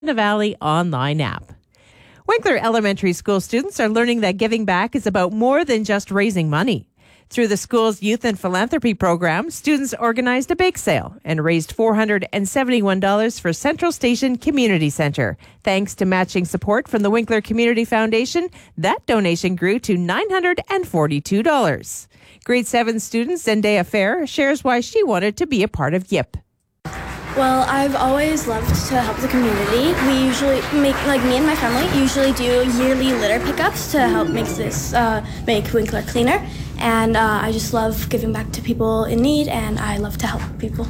the Valley online app. Winkler Elementary School students are learning that giving back is about more than just raising money. Through the school's youth and philanthropy program, students organized a bake sale and raised $471 for Central Station Community Center. Thanks to matching support from the Winkler Community Foundation, that donation grew to $942. Grade 7 student Zendaya Fair shares why she wanted to be a part of YIP. Well, I've always loved to help the community. We usually me and my family usually do yearly litter pickups to help make Winkler cleaner. And I just love giving back to people in need, and I love to help people.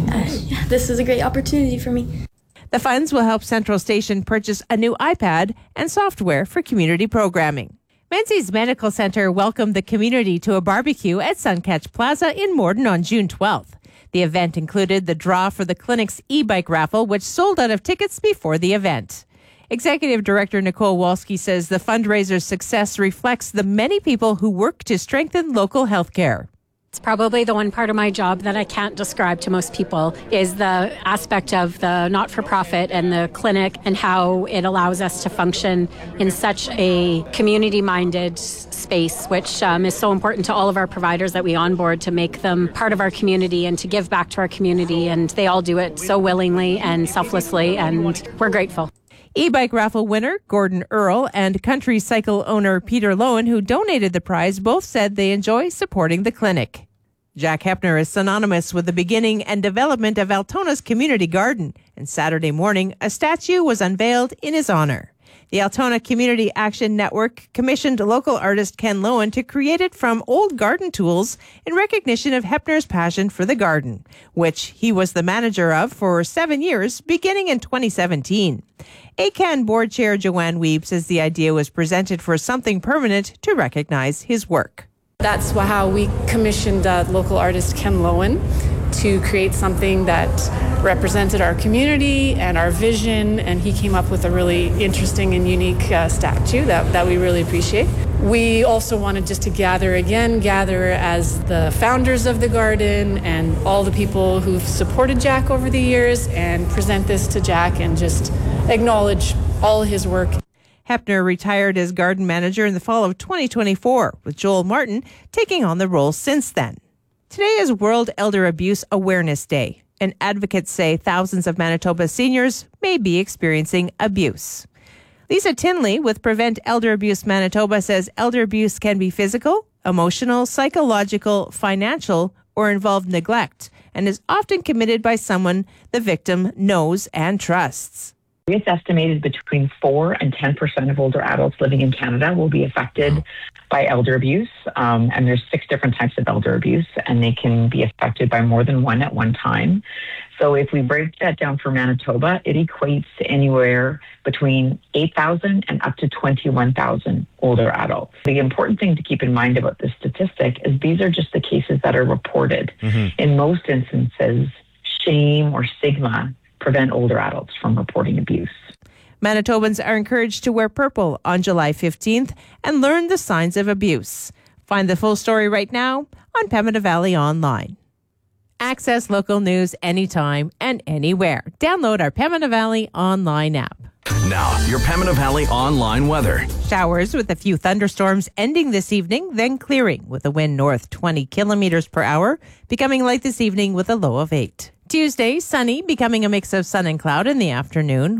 This is a great opportunity for me. The funds will help Central Station purchase a new iPad and software for community programming. Menzies Medical Center welcomed the community to a barbecue at Suncatch Plaza in Morden on June 12th. The event included the draw for the clinic's e-bike raffle, which sold out of tickets before the event. Executive Director Nicole Walski says the fundraiser's success reflects the many people who work to strengthen local healthcare. It's probably the one part of my job that I can't describe to most people is the aspect of the not-for-profit and the clinic and how it allows us to function in such a community-minded space, which is so important to all of our providers that we onboard to make them part of our community and to give back to our community. And they all do it so willingly and selflessly, and we're grateful. E-bike raffle winner Gordon Earl and country cycle owner Peter Lowen, who donated the prize, both said they enjoy supporting the clinic. Jack Hepner is synonymous with the beginning and development of Altona's community garden, and Saturday morning, a statue was unveiled in his honor. The Altona Community Action Network commissioned local artist Ken Lowen to create it from old garden tools in recognition of Hepner's passion for the garden, which he was the manager of for 7 years, beginning in 2017. ACAN board chair Joanne Weeb says the idea was presented for something permanent to recognize his work. That's how we commissioned local artist Ken Lowen to create something that represented our community and our vision, and he came up with a really interesting and unique statue that we really appreciate. We also wanted just to gather as the founders of the garden and all the people who've supported Jack over the years and present this to Jack and just acknowledge all his work. Hepner retired as garden manager in the fall of 2024, with Joel Martin taking on the role since then. Today is World Elder Abuse Awareness Day, and advocates say thousands of Manitoba seniors may be experiencing abuse. Lisa Tinley with Prevent Elder Abuse Manitoba says elder abuse can be physical, emotional, psychological, financial, or involve neglect, and is often committed by someone the victim knows and trusts. It's estimated between 4 and 10% of older adults living in Canada will be affected by elder abuse. And there's 6 different types of elder abuse, and they can be affected by more than one at one time. So if we break that down for Manitoba, it equates to anywhere between 8,000 and up to 21,000 older adults. The important thing to keep in mind about this statistic is these are just the cases that are reported. In most instances, shame or stigma prevent older adults from reporting abuse. Manitobans are encouraged to wear purple on July 15th and learn the signs of abuse. Find the full story right now on Pembina Valley Online. Access local news anytime and anywhere. Download our Pembina Valley Online app. Now, your Pembina Valley Online weather. Showers with a few thunderstorms ending this evening, then clearing with a wind north 20 kilometers per hour, becoming light this evening with a low of 8. Tuesday, sunny, becoming a mix of sun and cloud in the afternoon.